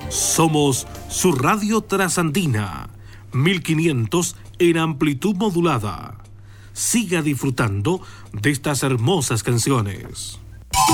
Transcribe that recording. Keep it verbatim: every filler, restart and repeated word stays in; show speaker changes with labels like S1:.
S1: Somos su radio trasandina, mil quinientos en amplitud modulada. Siga disfrutando de estas hermosas canciones.